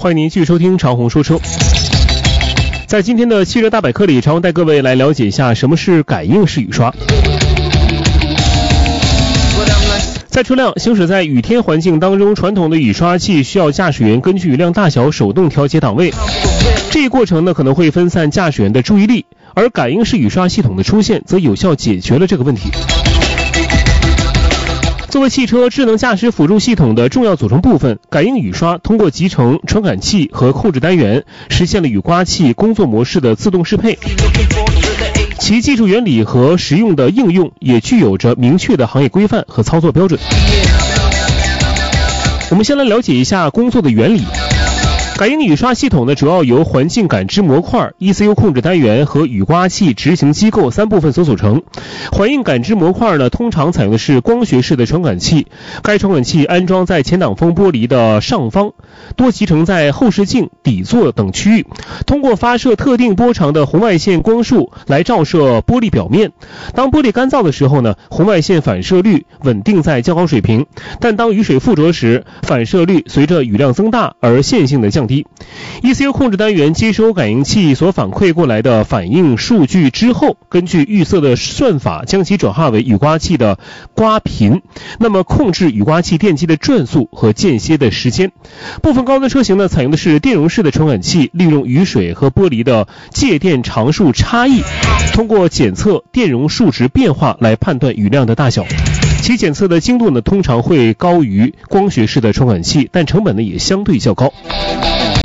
欢迎您继续收听长虹说车。在今天的汽车大百科里，长虹带各位来了解一下什么是感应式雨刷。在车辆行驶在雨天环境当中，传统的雨刷器需要驾驶员根据雨量大小手动调节档位，这一过程呢可能会分散驾驶员的注意力，而感应式雨刷系统的出现则有效解决了这个问题。作为汽车智能驾驶辅助系统的重要组成部分，感应雨刷通过集成传感器和控制单元，实现了雨刮器工作模式的自动适配。其技术原理和实用的应用也具有着明确的行业规范和操作标准。我们先来了解一下工作的原理。感应雨刷系统呢，主要由环境感知模块、ECU 控制单元和雨刮器执行机构三部分所组成。环境感知模块呢，通常采用的是光学式的传感器，该传感器安装在前挡风玻璃的上方，多集成在后视镜、底座等区域，通过发射特定波长的红外线光束来照射玻璃表面。当玻璃干燥的时候呢，红外线反射率稳定在较高水平，但当雨水附着时，反射率随着雨量增大而线性的降低。ECU 控制单元接收感应器所反馈过来的反应数据之后，根据预测的算法将其转化为雨刮器的刮频，那么控制雨刮器电机的转速和间歇的时间。部分高端车型呢，采用的是电容式的传感器，利用雨水和玻璃的介电常数差异，通过检测电容数值变化来判断雨量的大小。其检测的精度呢，通常会高于光学式的传感器，但成本呢也相对较高。